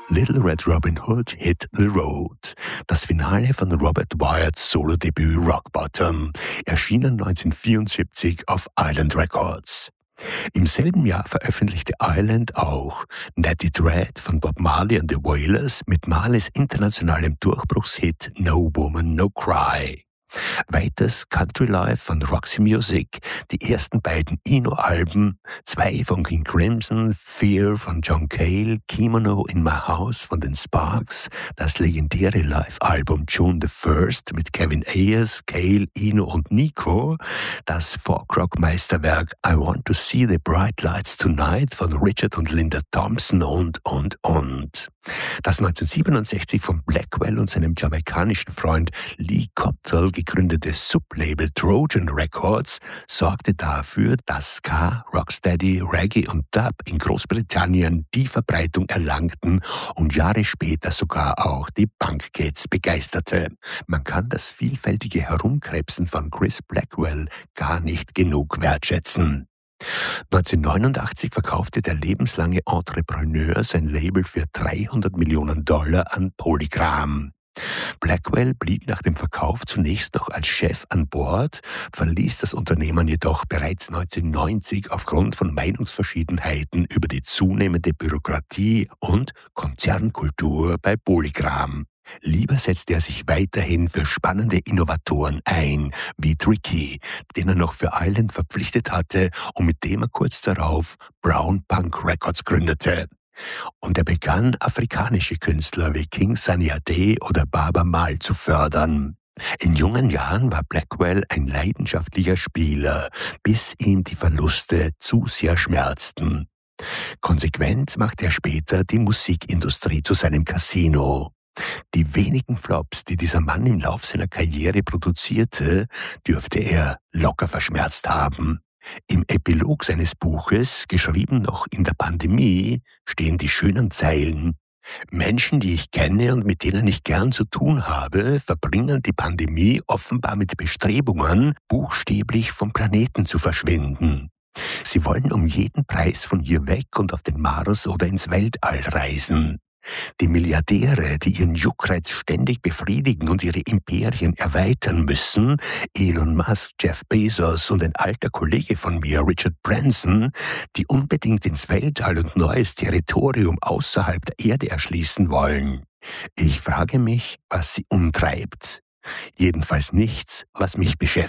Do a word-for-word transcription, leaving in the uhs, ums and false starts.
Little Red Robin Hood Hit the Road. Das Finale von Robert Wyatts Solodebüt Rock Bottom, erschienen neunzehnhundertvierundsiebzig auf Island Records. Im selben Jahr veröffentlichte Island auch Natty Dread von Bob Marley and the Wailers mit Marleys internationalem Durchbruchshit No Woman No Cry. Weiters Country Life von Roxy Music, die ersten beiden Eno-Alben, zwei von King Crimson, Fear von John Cale, Kimono in My House von den Sparks, das legendäre Live-Album June the First mit Kevin Ayers, Cale, Eno und Nico, das Folk-Rock-Meisterwerk I Want to See the Bright Lights Tonight von Richard und Linda Thompson und, und, und. Das neunzehnhundertsiebenundsechzig von Blackwell und seinem jamaikanischen Freund Lee Copthall gegründete Sublabel Trojan Records sorgte dafür, dass Ska, Rocksteady, Reggae und Dub in Großbritannien die Verbreitung erlangten und Jahre später sogar auch die Punkkids begeisterte. Man kann das vielfältige Herumkrebsen von Chris Blackwell gar nicht genug wertschätzen. neunzehnhundertneunundachtzig verkaufte der lebenslange Entrepreneur sein Label für dreihundert Millionen Dollar an Polygram. Blackwell blieb nach dem Verkauf zunächst noch als Chef an Bord, verließ das Unternehmen jedoch bereits neunzehnhundertneunzig aufgrund von Meinungsverschiedenheiten über die zunehmende Bürokratie und Konzernkultur bei Polygram. Lieber setzte er sich weiterhin für spannende Innovatoren ein, wie Tricky, den er noch für Island verpflichtet hatte und mit dem er kurz darauf Brown Punk Records gründete. Und er begann, afrikanische Künstler wie King Sunny Ade oder Baaba Maal zu fördern. In jungen Jahren war Blackwell ein leidenschaftlicher Spieler, bis ihm die Verluste zu sehr schmerzten. Konsequent machte er später die Musikindustrie zu seinem Casino. Die wenigen Flops, die dieser Mann im Lauf seiner Karriere produzierte, dürfte er locker verschmerzt haben. Im Epilog seines Buches, geschrieben noch in der Pandemie, stehen die schönen Zeilen: Menschen, die ich kenne und mit denen ich gern zu tun habe, verbringen die Pandemie offenbar mit Bestrebungen, buchstäblich vom Planeten zu verschwinden. Sie wollen um jeden Preis von hier weg und auf den Mars oder ins Weltall reisen. Die Milliardäre, die ihren Juckreiz ständig befriedigen und ihre Imperien erweitern müssen, Elon Musk, Jeff Bezos und ein alter Kollege von mir, Richard Branson, die unbedingt ins Weltall und neues Territorium außerhalb der Erde erschließen wollen. Ich frage mich, was sie umtreibt. Jedenfalls nichts, was mich beschäftigt.